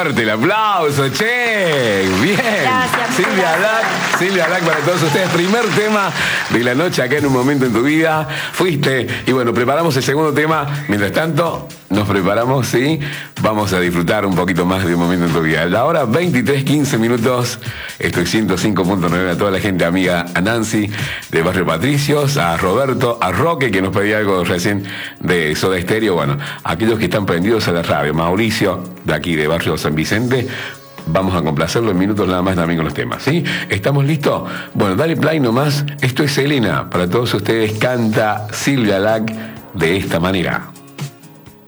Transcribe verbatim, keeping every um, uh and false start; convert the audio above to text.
fuerte el aplauso, che. Bien. Gracias. Silvia gracias. Alac, Silvia Alac para todos ustedes. Primer tema de la noche acá en Un Momento en Tu Vida. Fuiste. Y bueno, preparamos el segundo tema. Mientras tanto, nos preparamos, ¿sí? Vamos a disfrutar un poquito más de Un Momento en Tu Vida. A la hora veintitrés, quince minutos. Estoy ciento cinco punto nueve a toda la gente amiga, a Nancy de Barrio Patricios, a Roberto, a Roque, que nos pedía algo recién de Soda Stereo. Bueno, aquellos que están prendidos a la radio. Mauricio, de aquí de Barrio San Vicente. Vamos a complacerlo en minutos nada más también con los temas, ¿sí? ¿Estamos listos? Bueno, dale play nomás. Esto es Selena. Para todos ustedes canta Silvia Alac de esta manera.